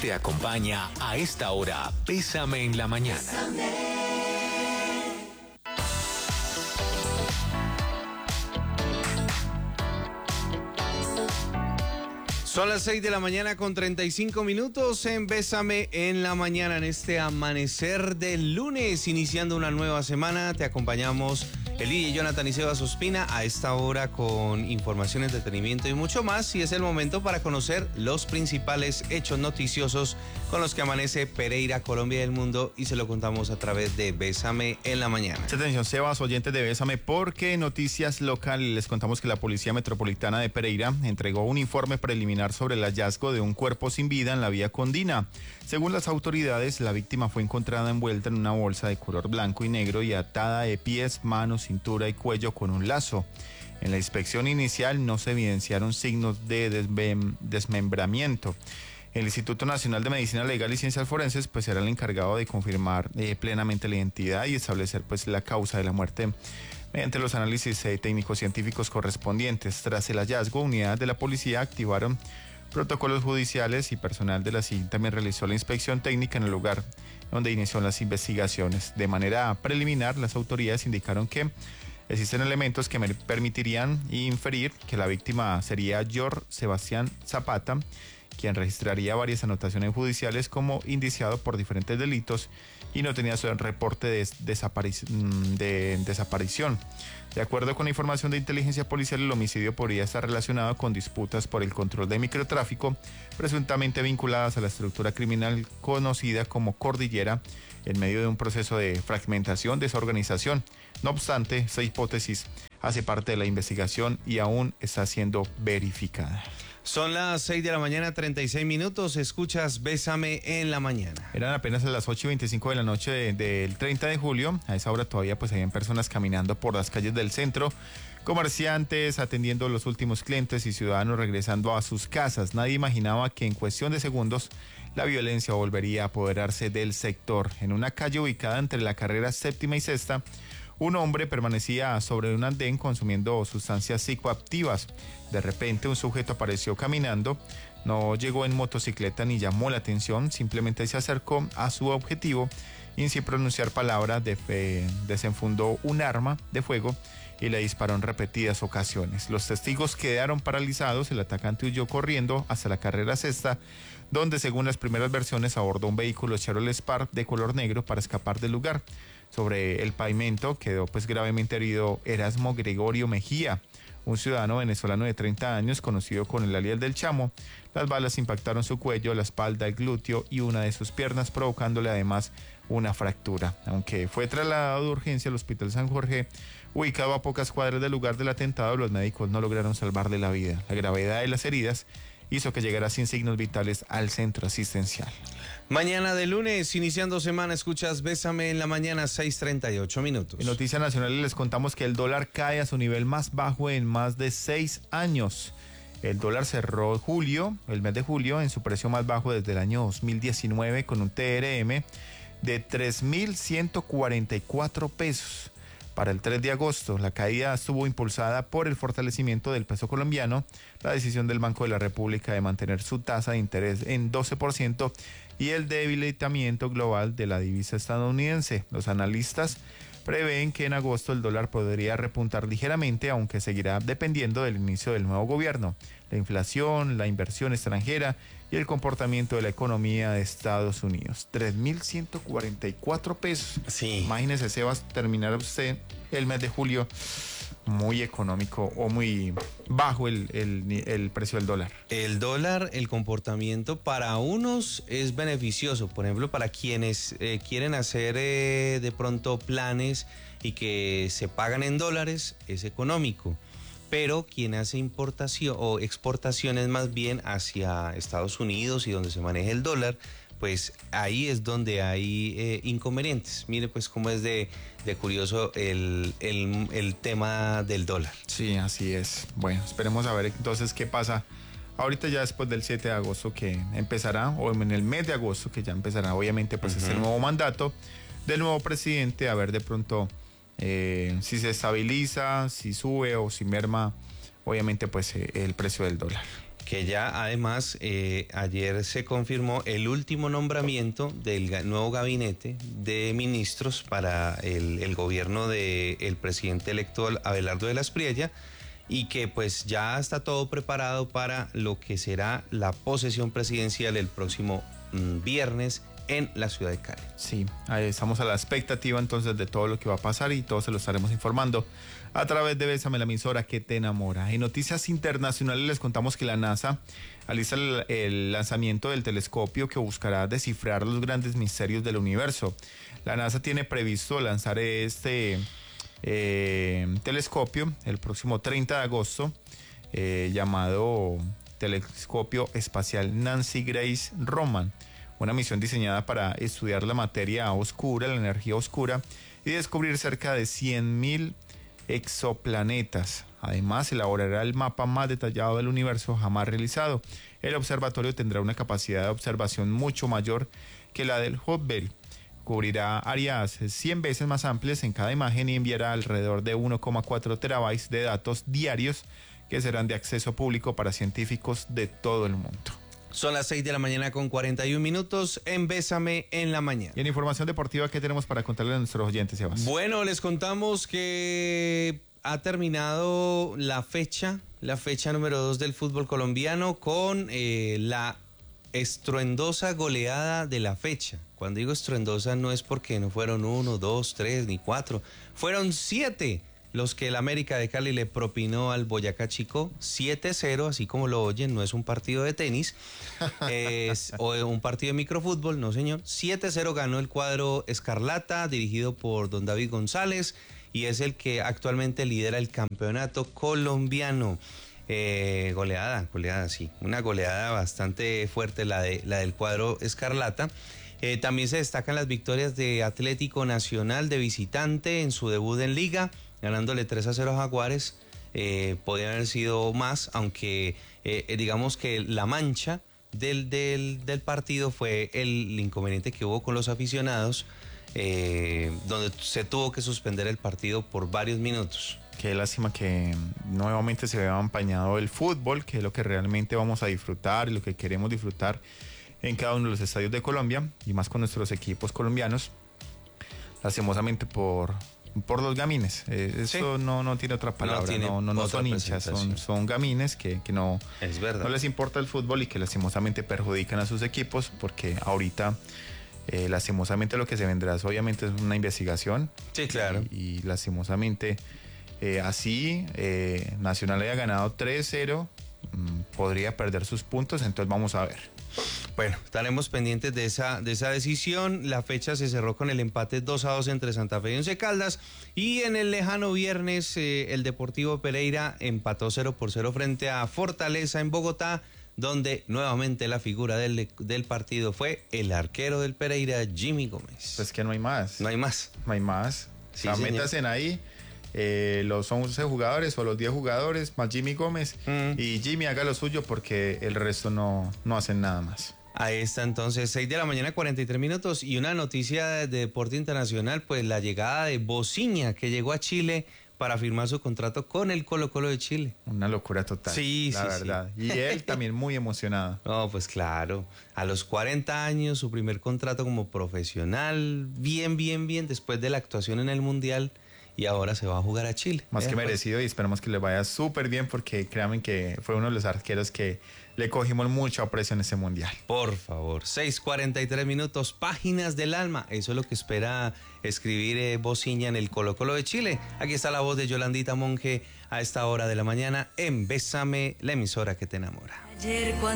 Te acompaña a esta hora Bésame en la Mañana. Son las 6 de la mañana con 35 minutos en Bésame en la Mañana, en este amanecer del lunes, iniciando una nueva semana. Te acompañamos Eli y Jonathan y Sebas Ospina a esta hora con información, entretenimiento y mucho más. Y es el momento para conocer los principales hechos noticiosos con los que amanece Pereira, Colombia y el mundo, y se lo contamos a través de Bésame en la Mañana. Mucha atención, Sebas, oyentes de Bésame, porque noticias locales. Les contamos que la Policía Metropolitana de Pereira entregó un informe preliminar sobre el hallazgo de un cuerpo sin vida en la vía Condina. Según las autoridades, la víctima fue encontrada envuelta en una bolsa de color blanco y negro y atada de pies, manos, cintura y cuello con un lazo. En la inspección inicial no se evidenciaron signos de desmembramiento. El Instituto Nacional de Medicina Legal y Ciencias Forenses pues será el encargado de confirmar plenamente la identidad y establecer pues la causa de la muerte mediante los análisis técnicos científicos correspondientes. Tras el hallazgo, unidades de la policía activaron protocolos judiciales y personal de la CIN también realizó la inspección técnica en el lugar donde inició las investigaciones. De manera preliminar, las autoridades indicaron que existen elementos que me permitirían inferir que la víctima sería Yor Sebastián Zapata, quien registraría varias anotaciones judiciales como indiciado por diferentes delitos y no tenía su reporte de desaparición. De acuerdo con la información de inteligencia policial, el homicidio podría estar relacionado con disputas por el control de microtráfico, presuntamente vinculadas a la estructura criminal conocida como Cordillera, en medio de un proceso de fragmentación, desorganización. No obstante, esta hipótesis hace parte de la investigación y aún está siendo verificada. Son las 6 de la mañana, 36 minutos. Escuchas Bésame en la Mañana. Eran apenas las 8:25 de la noche del 30 de julio. A esa hora todavía pues habían personas caminando por las calles del centro, comerciantes atendiendo los últimos clientes y ciudadanos regresando a sus casas. Nadie imaginaba que en cuestión de segundos la violencia volvería a apoderarse del sector. En una calle ubicada entre la carrera séptima y sexta, un hombre permanecía sobre un andén consumiendo sustancias psicoactivas. De repente un sujeto apareció caminando, no llegó en motocicleta ni llamó la atención, simplemente se acercó a su objetivo y sin pronunciar palabras desenfundó un arma de fuego y le disparó en repetidas ocasiones. Los testigos quedaron paralizados. El atacante huyó corriendo hasta la carrera sexta, donde según las primeras versiones abordó un vehículo Chevrolet Spark de color negro para escapar del lugar. Sobre el pavimento quedó pues gravemente herido Erasmo Gregorio Mejía, un ciudadano venezolano de 30 años conocido con el alias del Chamo. Las balas impactaron su cuello, la espalda, el glúteo y una de sus piernas, provocándole además una fractura. Aunque fue trasladado de urgencia al Hospital San Jorge, ubicado a pocas cuadras del lugar del atentado, los médicos no lograron salvarle la vida. La gravedad de las heridas hizo que llegara sin signos vitales al centro asistencial. Mañana de lunes, iniciando semana, escuchas Bésame en la Mañana, 6:38 minutos. En Noticias Nacionales les contamos que el dólar cae a su nivel más bajo en más de 6 años. El dólar cerró el mes de julio, en su precio más bajo desde el año 2019, con un TRM de 3.144 pesos. Para el 3 de agosto, la caída estuvo impulsada por el fortalecimiento del peso colombiano, la decisión del Banco de la República de mantener su tasa de interés en 12% y el debilitamiento global de la divisa estadounidense. Los analistas prevén que en agosto el dólar podría repuntar ligeramente, aunque seguirá dependiendo del inicio del nuevo gobierno, la inflación, la inversión extranjera y el comportamiento de la economía de Estados Unidos. 3.144 pesos. Sí. Imagínese, Sebas, terminar usted el mes de julio muy económico o muy bajo el precio del dólar. El dólar, el comportamiento para unos es beneficioso, por ejemplo, para quienes quieren hacer de pronto planes y que se pagan en dólares, es económico. Pero quien hace importación o exportaciones más bien hacia Estados Unidos y donde se maneja el dólar, pues ahí es donde hay inconvenientes. Mire pues cómo es de curioso el tema del dólar. Sí, así es. Bueno, esperemos a ver entonces qué pasa ahorita ya después del 7 de agosto que empezará, o en el mes de agosto que ya empezará obviamente pues este nuevo mandato del nuevo presidente, a ver de pronto si se estabiliza, si sube o si merma obviamente pues el precio del dólar. que ya además ayer se confirmó el último nombramiento del nuevo gabinete de ministros para el gobierno del presidente electo Abelardo de la Espriella, y que pues ya está todo preparado para lo que será la posesión presidencial el próximo viernes en la ciudad de Cali. Sí, ahí estamos a la expectativa entonces de todo lo que va a pasar y todo se lo estaremos informando a través de Bésame, la emisora que te enamora. En noticias internacionales les contamos que la NASA alista el lanzamiento del telescopio que buscará descifrar los grandes misterios del universo. La NASA tiene previsto lanzar este telescopio el próximo 30 de agosto, llamado Telescopio Espacial Nancy Grace Roman, una misión diseñada para estudiar la materia oscura, la energía oscura, y descubrir cerca de 100.000 exoplanetas. Además, elaborará el mapa más detallado del universo jamás realizado. El observatorio tendrá una capacidad de observación mucho mayor que la del Hubble. Cubrirá áreas 100 veces más amplias en cada imagen y enviará alrededor de 1,4 terabytes de datos diarios que serán de acceso público para científicos de todo el mundo. Son las 6 de la mañana con 41 minutos en Bésame en la mañana. Y en información deportiva, ¿qué tenemos para contarle a nuestros oyentes, Sebas? Bueno, les contamos que ha terminado la fecha número 2 del fútbol colombiano con la estruendosa goleada de la fecha. Cuando digo estruendosa no es porque no fueron 1, 2, 3 ni 4, fueron 7 los que el América de Cali le propinó al Boyacá Chico, 7-0, así como lo oyen, no es un partido de tenis o un partido de microfútbol, no señor. 7-0 ganó el cuadro Escarlata, dirigido por don David González, y es el que actualmente lidera el campeonato colombiano. Goleada, sí, una goleada bastante fuerte la del cuadro Escarlata. También se destacan las victorias de Atlético Nacional de visitante en su debut en Liga, ganándole 3-0 a Jaguares. Podrían haber sido más, aunque digamos que la mancha del partido fue el inconveniente que hubo con los aficionados, donde se tuvo que suspender el partido por varios minutos. Qué lástima que nuevamente se vea empañado el fútbol, que es lo que realmente vamos a disfrutar y lo que queremos disfrutar en cada uno de los estadios de Colombia, y más con nuestros equipos colombianos, lastimosamente por los gamines. Eso sí. no tiene otra palabra, no son hinchas, son gamines que no, es verdad, no les importa el fútbol y que lastimosamente perjudican a sus equipos, porque ahorita lastimosamente lo que se vendrá obviamente es una investigación. Sí, claro. Y lastimosamente así Nacional haya ganado 3-0, podría perder sus puntos, entonces vamos a ver. Bueno, estaremos pendientes de esa decisión. La fecha se cerró con el empate 2-2 entre Santa Fe y Once Caldas, y en el lejano viernes el Deportivo Pereira empató 0-0 frente a Fortaleza en Bogotá, donde nuevamente la figura del partido fue el arquero del Pereira, Jimmy Gómez. Pues que no hay más. No hay más. Sí, métanse en ahí. Los 11 jugadores o los 10 jugadores más Jimmy Gómez, y Jimmy haga lo suyo porque el resto no hacen nada más. Ahí está entonces, 6 de la mañana 43 minutos, y una noticia de deporte internacional, pues la llegada de Bociña, que llegó a Chile para firmar su contrato con el Colo-Colo de Chile. Una locura total, la verdad. Sí. Y él también muy emocionado. No, pues claro, a los 40 años, su primer contrato como profesional, bien, después de la actuación en el Mundial, y ahora se va a jugar a Chile. Más que merecido, y esperamos que le vaya súper bien, porque créanme que fue uno de los arqueros que le cogimos mucho aprecio en ese mundial. Por favor, 6:43 minutos, páginas del alma. Eso es lo que espera escribir Bociña en el Colo-Colo de Chile. Aquí está la voz de Yolandita Monge a esta hora de la mañana en Bésame, la emisora que te enamora.